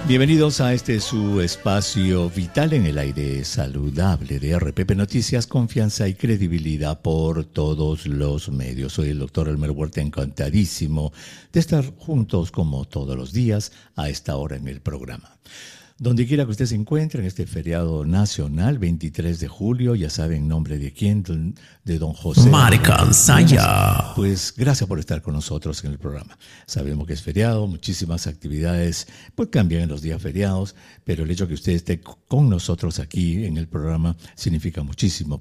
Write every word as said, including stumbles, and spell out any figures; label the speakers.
Speaker 1: Bienvenidos a este su espacio vital en el aire saludable de R P P Noticias, confianza y credibilidad por todos los medios. Soy el doctor Elmer Huerta, encantadísimo de estar juntos como todos los días a esta hora en el programa. Donde quiera que usted se encuentre en este feriado nacional, veintitrés de julio, ya saben, en nombre de quién, de don José
Speaker 2: Marican Saya.
Speaker 1: Pues gracias por estar con nosotros en el programa. Sabemos que es feriado, muchísimas actividades pues cambian en los días feriados, pero el hecho de que usted esté con nosotros aquí en el programa significa muchísimo